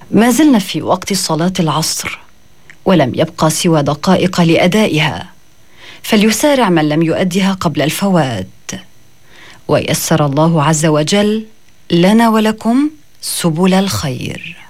ما زلنا في وقت صلاة العصر، ولم يبقى سوى دقائق لأدائها، فليسارع من لم يؤدها قبل الفوات. ويسر الله عز وجل لنا ولكم سبل الخير.